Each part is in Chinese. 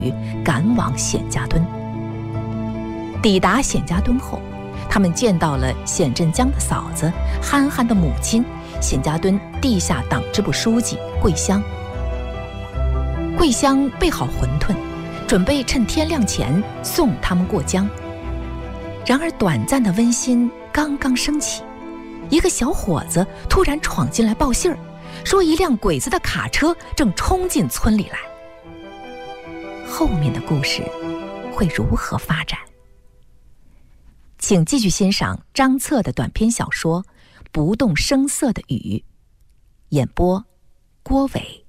赶往显家墩。抵达显家墩后，他们见到了显振江的嫂子、憨憨的母亲、显家墩地下党支部书记桂香。桂香备好馄饨，准备趁天亮前送他们过江。然而短暂的温馨刚刚升起，一个小伙子突然闯进来报信儿，说一辆鬼子的卡车正冲进村里来。后面的故事会如何发展？请继续欣赏张策的短篇小说《不动声色的雨》，演播郭伟。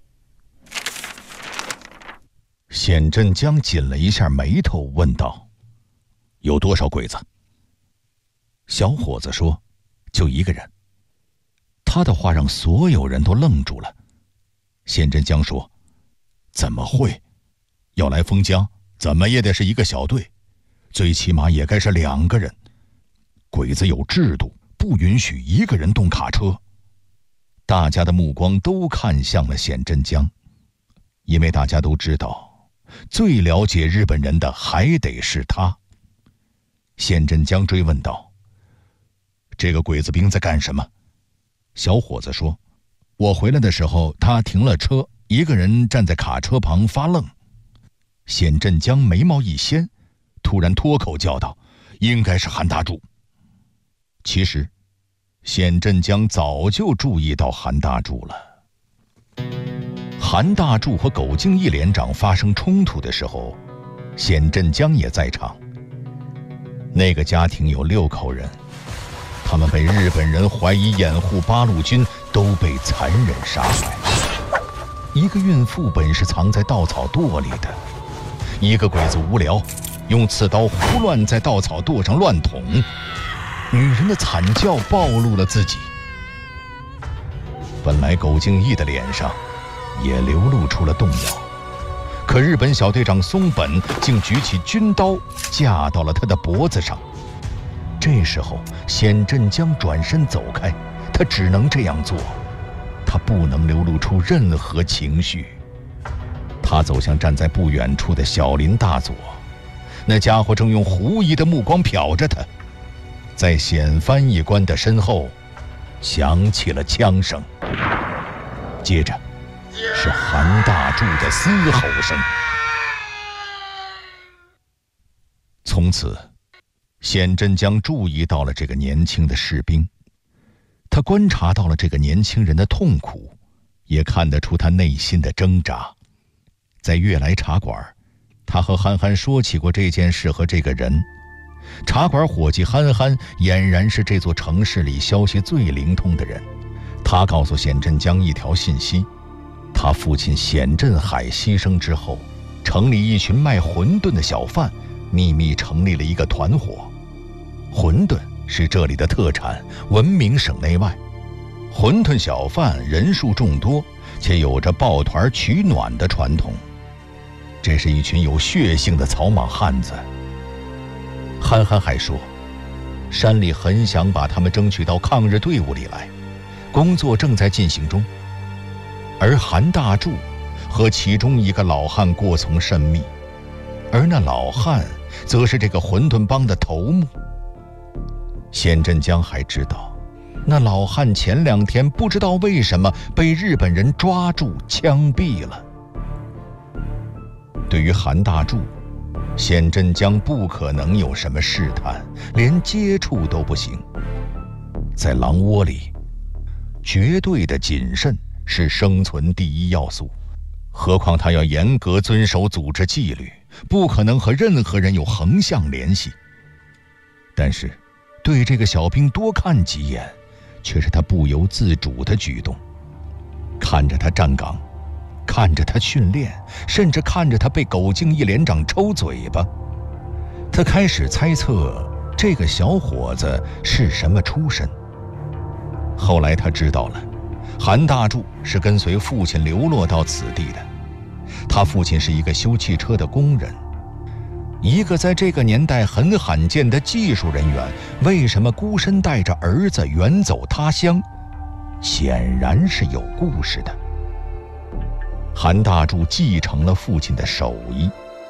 显振江紧了一下眉头，问道：“有多少鬼子？”小伙子说：“就一个人。”他的话让所有人都愣住了。显振江说：“怎么会？要来封江，怎么也得是一个小队，最起码也该是2个人。鬼子有制度，不允许一个人动卡车。”大家的目光都看向了显振江，因为大家都知道，最了解日本人的还得是他。显振江追问道：“这个鬼子兵在干什么？”小伙子说：“我回来的时候，他停了车，一个人站在卡车旁发愣。”显振江眉毛一掀，突然脱口叫道：“应该是韩大柱。”其实显振江早就注意到韩大柱了。韩大柱和苟敬义连长发生冲突的时候，显振江也在场。那个家庭有6口人，他们被日本人怀疑掩护八路军，都被残忍杀害。一个孕妇本是藏在稻草垛里的，一个鬼子无聊，用刺刀胡乱在稻草垛上乱捅。女人的惨叫暴露了自己。本来苟敬义的脸上也流露出了动摇，可日本小队长松本竟举起军刀架到了他的脖子上。这时候显振江转身走开，他只能这样做，他不能流露出任何情绪。他走向站在不远处的小林大佐，那家伙正用狐疑的目光瞟着他。在显翻译官的身后响起了枪声，接着是韩大柱的嘶吼声。从此显振江注意到了这个年轻的士兵，他观察到了这个年轻人的痛苦，也看得出他内心的挣扎。在悦来茶馆，他和憨憨说起过这件事和这个人。茶馆伙计憨憨俨然是这座城市里消息最灵通的人。他告诉显振江一条信息：他父亲显振海牺牲之后，城里一群卖馄饨的小贩秘密成立了一个团伙。馄饨是这里的特产，闻名省内外。馄饨小贩人数众多，且有着抱团取暖的传统。这是一群有血性的草莽汉子。憨憨还说，山里很想把他们争取到抗日队伍里来，工作正在进行中。而韩大柱和其中一个老汉过从甚密，而那老汉则是这个馄饨帮的头目。显振江还知道，那老汉前2天不知道为什么被日本人抓住枪毙了。对于韩大柱，显振江不可能有什么试探，连接触都不行。在狼窝里，绝对的谨慎是生存第一要素，何况他要严格遵守组织纪律，不可能和任何人有横向联系。但是对这个小兵多看几眼，却是他不由自主的举动。看着他站岗，看着他训练，甚至看着他被苟敬义连长抽嘴巴，他开始猜测这个小伙子是什么出身。后来他知道了，韩大柱是跟随父亲流落到此地的，他父亲是一个修汽车的工人。一个在这个年代很罕见的技术人员，为什么孤身带着儿子远走他乡？显然是有故事的。韩大柱继承了父亲的手艺，